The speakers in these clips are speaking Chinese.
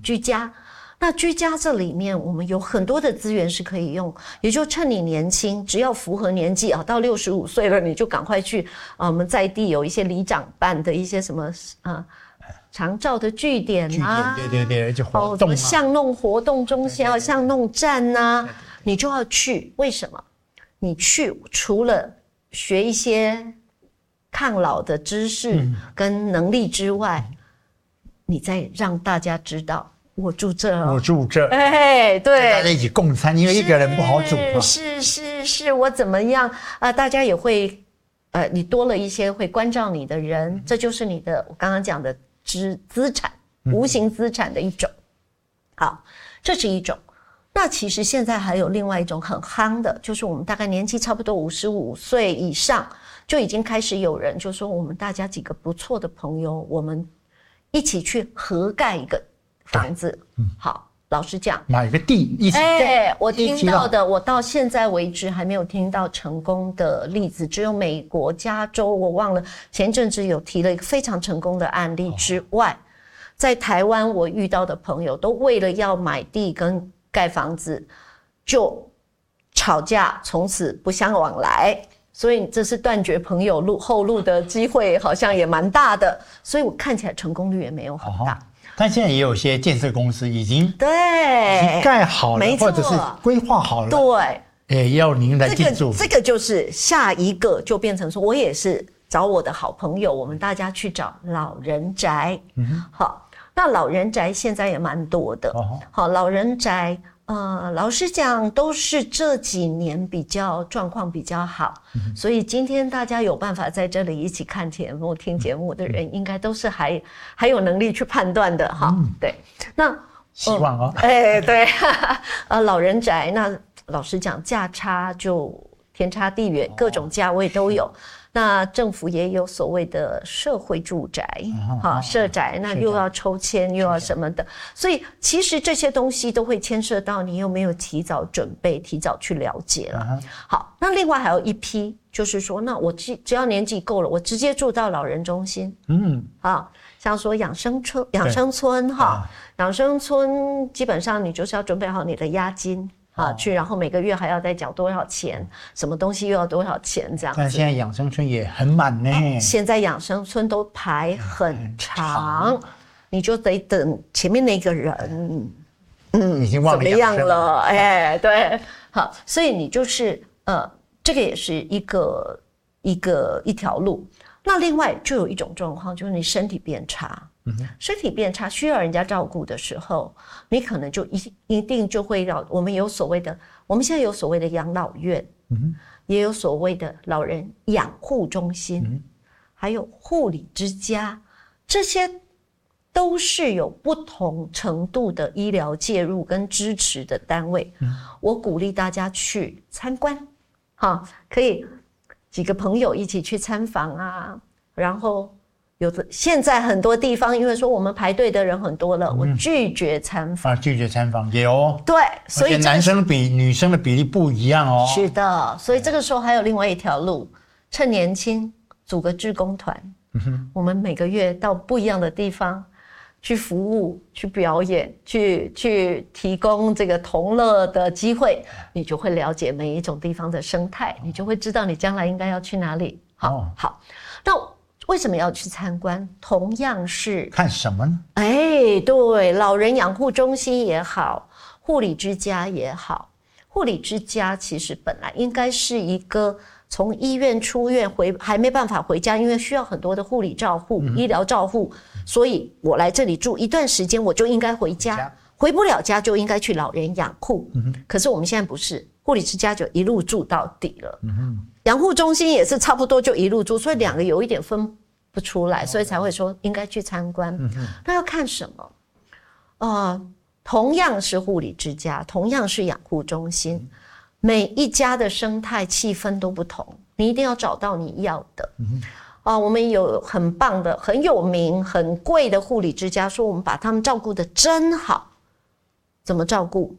居家。那居家这里面，我们有很多的资源是可以用，也就趁你年轻，只要符合年纪啊，到65岁了，你就赶快去我们在地有一些里长办的一些什么长照的据点啊， 对，而且活动巷弄活动中心啊，巷弄站啊，你就要去。为什么？你去除了学一些抗老的知识跟能力之外，你再让大家知道。我住这，哎，对， 大家一起共餐，因为一个人不好煮嘛。 是，我怎么样大家也会，你多了一些会关照你的人，这就是你的我刚刚讲的资产，无形资产的一种。好，这是一种。那其实现在还有另外一种很夯的，就是我们大概年纪差不多55岁以上，就已经开始有人就说，我们大家几个不错的朋友，我们一起去合盖一个房子。好，老实讲， 买个地一起我听到的，我到现在为止还没有听到成功的例子，只有美国加州，我忘了前阵子有提了一个非常成功的案例之外，在台湾我遇到的朋友都为了要买地跟盖房子就吵架，从此不相往来。所以这是断绝朋友后路的机会，好像也蛮大的。所以我看起来成功率也没有很大。 但现在也有些建设公司已经盖好了，或者是规划好了，对，要您来进驻。 这个就是下一个就变成说，我也是找我的好朋友，我们大家去找老人宅。好，那老人宅现在也蛮多的。好，老人宅。老实讲，都是这几年状况比较好，所以今天大家有办法在这里一起看节目、听节目的人，应该都是还有能力去判断的哈。对，那希望哦。 对，老人宅，那老实讲，价差就天差地远，各种价位都有。那政府也有所谓的社会住宅，社宅，那又要抽签又要什么的，所以其实这些东西都会牵涉到你有没有提早准备、提早去了解了。好，那另外还有一批，就是说，那我只要年纪够了，我直接住到老人中心。像说养生村养生村基本上你就是要准备好你的押金。去，然后每个月还要再缴多少钱，什么东西又要多少钱这样子。 但现在养生村也很满呢。 现在养生村都排很长，你就得等前面那个人， 已经忘了怎么样了？对，好，所以你就是这个也是一条路。那另外就有一种状况，就是你身体变差。身体变差需要人家照顾的时候，你可能就一定就会我们现在有所谓的养老院，也有所谓的老人养护中心，还有护理之家，这些都是有不同程度的医疗介入跟支持的单位。我鼓励大家去参观，可以几个朋友一起去参访啊，然后现在很多地方因为说我们排队的人很多了，我拒绝参访。 拒绝参访也有。 对，所以男生比女生的比例不一样哦。 是的，所以这个时候还有另外一条路，趁年轻组个志工团，我们每个月到不一样的地方去服务、去表演、去提供这个同乐的机会，你就会了解每一种地方的生态，你就会知道你将来应该要去哪里。好，那为什么要去参观？同样是看什么呢？ 对，老人养护中心也好，护理之家也好。护理之家其实本来应该是一个从医院出院还没办法回家，因为需要很多的护理照护、医疗照护，所以我来这里住一段时间，我就应该回家。回不了家就应该去老人养护。可是我们现在不是，护理之家就一路住到底了。养护中心也是差不多就一路住，所以两个有一点分不出来，所以才会说应该去参观。那要看什么？同样是护理之家，同样是养护中心，每一家的生态气氛都不同，你一定要找到你要的。我们有很棒的、很有名、很贵的护理之家，说我们把他们照顾得真好。怎么照顾？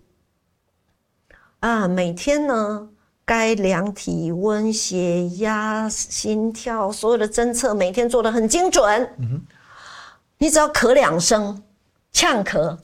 每天呢？该量体温、血压、心跳，所有的侦测每天做得很精准。你只要咳2声，呛咳，